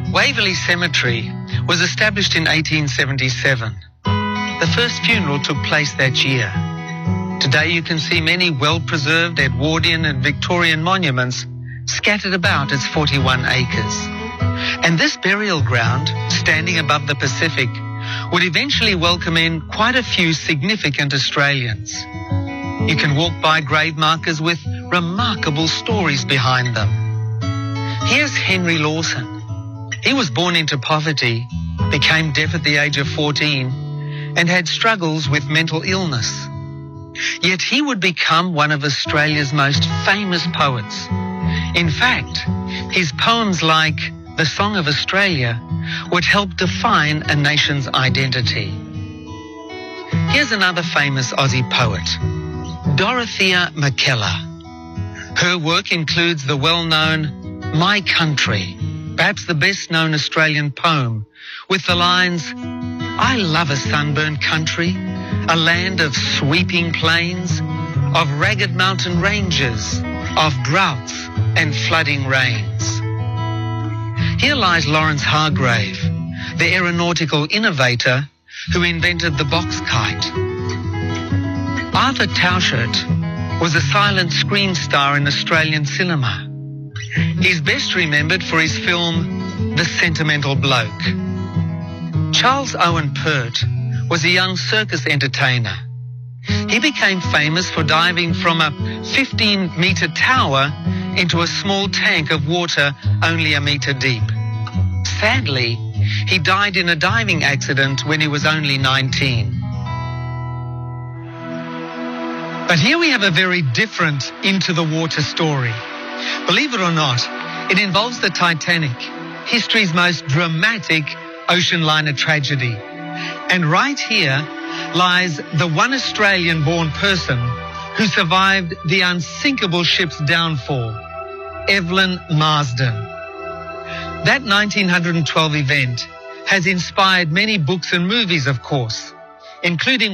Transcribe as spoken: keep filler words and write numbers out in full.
Waverley Cemetery was established in eighteen seventy-seven. The first funeral took place that year. Today you can see many well-preserved Edwardian and Victorian monuments scattered about its forty-one acres. And this burial ground, standing above the Pacific, would eventually welcome in quite a few significant Australians. You can walk by grave markers with remarkable stories behind them. Here's Henry Lawson. He was born into poverty, became deaf at the age of fourteen, and had struggles with mental illness. Yet he would become one of Australia's most famous poets. In fact, his poems like The Song of Australia would help define a nation's identity. Here's another famous Aussie poet, Dorothea Mackellar. Her work includes the well-known My Country, perhaps the best-known Australian poem, with the lines, I love a sunburned country, a land of sweeping plains, of ragged mountain ranges, of droughts and flooding rains. Here lies Lawrence Hargrave, the aeronautical innovator who invented the box kite. Arthur Tauscher was a silent screen star in Australian cinema. He's best remembered for his film The Sentimental Bloke. Charles Owen Pert was a young circus entertainer. He became famous for diving from a fifteen metre tower into a small tank of water only a metre deep. Sadly, he died in a diving accident when he was only nineteen. But here we have a very different Into the Water story. Believe it or not, it involves the Titanic, history's most dramatic ocean liner tragedy. And right here lies the one Australian-born person who survived the unsinkable ship's downfall, Evelyn Marsden. That nineteen twelve event has inspired many books and movies, of course, including